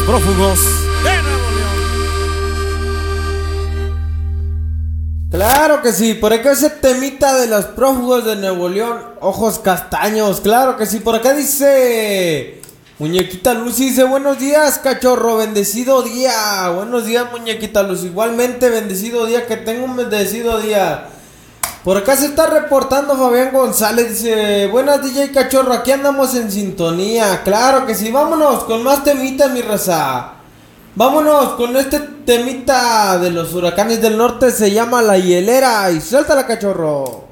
prófugos de Nuevo León. Claro que sí, por acá ese temita de los prófugos de Nuevo León, ojos castaños, claro que sí, por acá dice Muñequita Lucy, dice buenos días cachorro, bendecido día, buenos días Muñequita Lucy, igualmente bendecido día, que tenga un bendecido día. Por acá se está reportando Fabián González, dice buenas DJ cachorro, aquí andamos en sintonía, claro que sí, vámonos con más temitas mi raza. Vámonos con este temita de los huracanes del norte, se llama La Hielera y suéltala cachorro.